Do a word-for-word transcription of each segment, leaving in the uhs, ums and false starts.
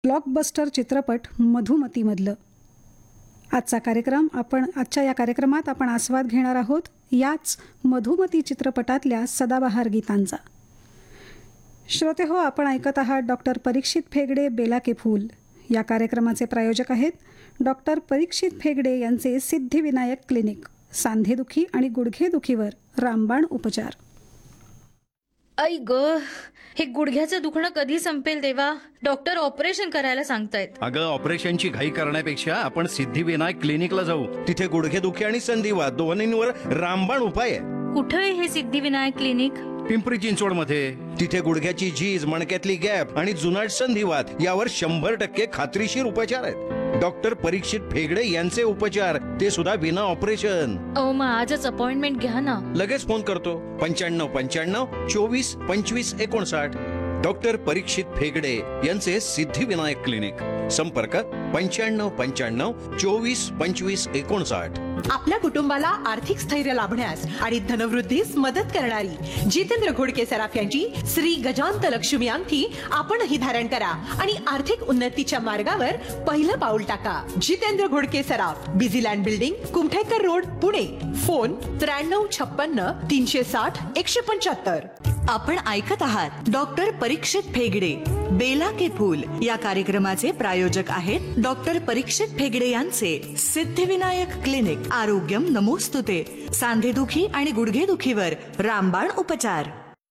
Blockbuster चित्रपट मधुमतीमधलं. आजचा कार्यक्रम आपण आजच्या या कार्यक्रमात आपण आस्वाद घेणार आहोत याच मधुमती चित्रपटातल्या सदाबहार गीतांचा. श्रोते हो, आपण ऐकत आहात डॉक्टर परीक्षित फेगडे बेला के फूल. या कार्यक्रमाचे प्रायोजक आहेत डॉक्टर परीक्षित फेगडे यांचे सिद्धिविनायक क्लिनिक. सांधेदुखी आणि गुडघेदुखीवर रामबाण उपचार. आई ग, हे गुडघ्याचं दुखणं कधी संपेल देवा? डॉक्टर ऑपरेशन करायला सांगतायत. अगं, ऑपरेशनची घाई करण्यापेक्षा आपण सिद्धिविनायक क्लिनिकला जाऊ. तिथे गुडघेदुखी आणि संधिवात दोन्हींवर रामबाण उपाय आहे. कुठे आहे हे सिद्धिविनायक क्लिनिक? पिंपरी चिंचवड मध्ये. तिथे गुडघ्याची झीज, मणक्यातली गॅप आणि जुनाट संधिवात यावर शंभर टक्के खात्रीशीर उपचार आहेत. डॉक्टर परीक्षित फेगडे यांचे उपचार, ते सुद्धा विना ऑपरेशन. अहो, मग आजच अपॉइंटमेंट घ्या ना. लगेच फोन करतो. पंच्याण्णव पंच्याण्णव चोवीस पंचवीस एकोणसाठ. डॉक्टर परीक्षित फेगडे यांचे सिद्धिविनायक क्लिनिक. संपर्क पंच्याण्णव पंच्याण्णव चोवीस पंचवीस एकोणसाठ. आपल्या कुटुंबाला आर्थिक स्थैर्य लाभण्यास आणि धनवृद्धीस मदत करणारी जितेंद्र घोडके सराफ यांची श्री गजांत लक्ष्मी अंगठी आपणही धारण करा आणि आर्थिक उन्नतीच्या मार्गावर पहिलं पाऊल टाका. जितेंद्र घोडके सराफ, Busyland building, Kumthekar road, Pune. Phone त्र्याण्णव छप्पन्न तीनशे साठ एकशे पंच्याहत्तर. आपण ऐकत आहात डॉक्टर परीक्षित फेगडे बेला के फूल. या कार्यक्रमाचे प्रायोजक आहेत डॉक्टर परीक्षित फेगडे यांचे सिद्धिविनायक क्लिनिक. आरोग्यम नमोस्तुते. सांधेदुखी आणि गुडघेदुखीवर रामबाण उपचार.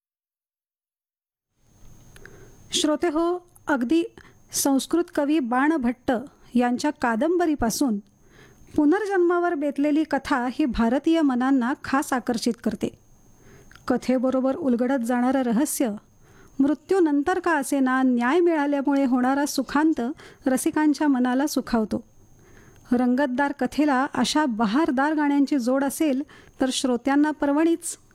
श्रोते हो, अगदी संस्कृत कवी बाणभट्ट यांच्या कादंबरीपासून पुनर्जन्मावर बेतलेली कथा ही भारतीय मनांना खास आकर्षित करते. कथेबरोबर उलगडत जाणारं रहस्य, मृत्यूनंतर का असेना न्याय मिळाल्यामुळे होणारा सुखांत रसिकांच्या मनाला सुखावतो. रंगतदार कथेला अशा बहारदार गाण्यांची जोड असेल तर श्रोत्यांना पर्वणीच.